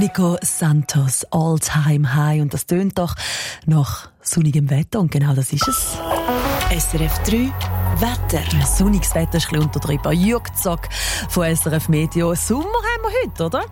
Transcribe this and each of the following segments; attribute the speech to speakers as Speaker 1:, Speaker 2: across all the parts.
Speaker 1: Nico Santos, All Time High. Und das tönt doch nach sonnigem Wetter. Und genau das ist es. SRF 3 Wetter. Sonniges Wetter ist ein bisschen untertrieben. Jürg Zock von SRF Meteo. Sommer haben wir heute, oder?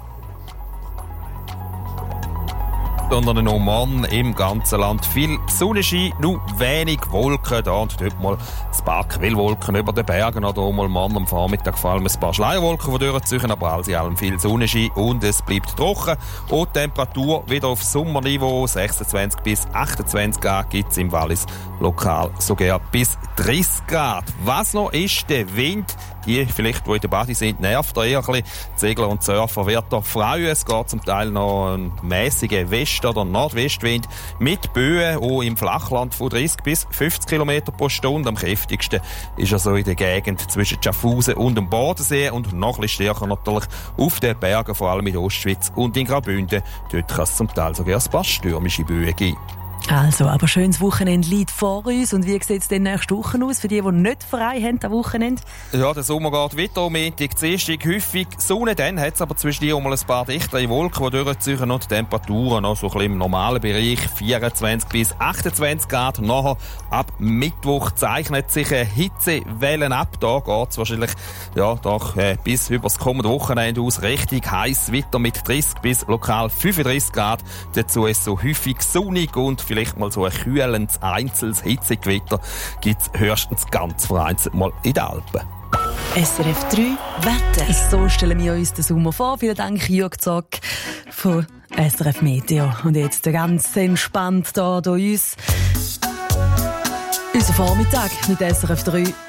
Speaker 2: Sondern noch Mann im ganzen Land. Viel Sonnenschein, nur wenig Wolken da und dort mal ein paar Quellwolken über den Bergen oder auch mal Mann am Vormittag vor allem ein paar Schleierwolken, die durchziehen, aber alles in allem viel Sonnenschein und es bleibt trocken. Und die Temperatur wieder auf Sommerniveau, 26 bis 28 Grad gibt es im Wallis, lokal sogar bis 30 Grad. Was noch ist, der Wind, die vielleicht, die in der Badi sind, nervt da eher ein bisschen. Die Segler und Surfer werden freuen. Es geht zum Teil noch ein mäßiger West- oder Nordwestwind mit Böen, auch im Flachland von 30 bis 50 km pro Stunde. Am kräftigsten ist er so in der Gegend zwischen Schaffhausen und dem Bodensee und noch ein bisschen stärker natürlich auf den Bergen, vor allem in der Ostschweiz und in Graubünden. Dort kann es zum Teil sogar ein paar stürmische Böen geben.
Speaker 1: Also, aber schönes Wochenende liegt vor uns. Und wie sieht es denn nächste Woche aus, für die nicht frei haben am Wochenende?
Speaker 2: Ja, der Sommer geht weiter. Am Montag, Dienstag häufig Sonne. Dann hat es aber zwischendurch auch mal ein paar dichtere Wolken, die durchziehen und die Temperaturen noch so ein bisschen im normalen Bereich 24 bis 28 Grad. Nachher ab Mittwoch zeichnet sich eine Hitzewelle ab. Da geht es wahrscheinlich doch bis über das kommende Wochenende aus. Richtig heiß Wetter mit 30 bis lokal 35 Grad. Dazu ist so häufig sonnig und vielleicht mal so ein kühlendes, einzelnes Hitzegewitter gibt es höchstens ganz vereinzelt mal in den Alpen.
Speaker 1: SRF 3 Wetter. So stellen wir uns den Sommer vor. Vielen Dank, Jürg Zock von SRF Meteo. Und jetzt ganz entspannt hier uns. Unser Vormittag mit SRF 3.